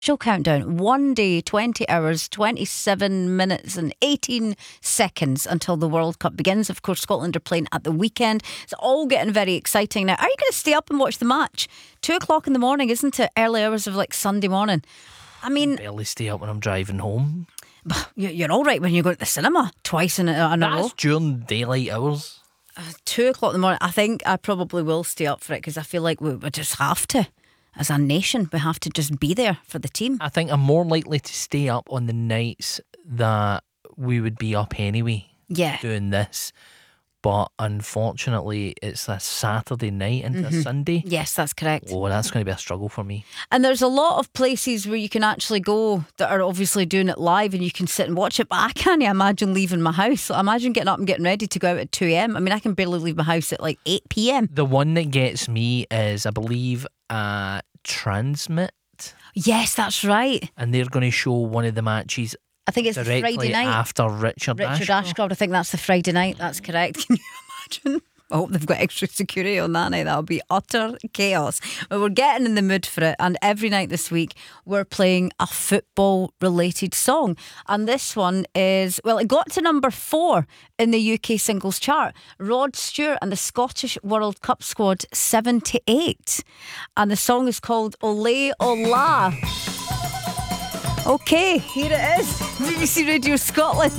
She'll count down 1 day, 20 hours, 27 minutes and 18 seconds until the World Cup begins. Of course, Scotland are playing at the weekend. It's all getting very exciting now. Are you going to stay up and watch the match? 2 o'clock in the morning, isn't it? Early hours of like Sunday morning. I mean, barely stay up when I'm driving home. You're all right when you go to the cinema twice in a row. That's during daylight hours. 2 o'clock in the morning. I think I probably will stay up for it because I feel like we just have to. As a nation, we have to just be there for the team. I think I'm more likely to stay up on the nights that we would be up anyway. Yeah. Doing this. But unfortunately, it's a Saturday night into a Sunday. Yes, that's correct. Oh, that's going to be a struggle for me. And there's a lot of places where you can actually go that are obviously doing it live and you can sit and watch it. But I can't imagine leaving my house. Imagine getting up and getting ready to go out at 2 a.m. I mean, I can barely leave my house at like 8 p.m. The one that gets me is, I believe, Transmit. Yes, that's right. And they're going to show one of the matches I think it's the directly Friday night after Richard Ashcroft. I think that's the Friday night. That's correct. Can you imagine? I hope they've got extra security on that night. That'll be utter chaos. But we're getting in the mood for it. And every night this week, we're playing a football-related song. And this one is, well, it got to number 4 in the UK singles chart. Rod Stewart and the Scottish World Cup squad, 78. And the song is called Ole Ola. Okay, here it is. BBC Radio Scotland.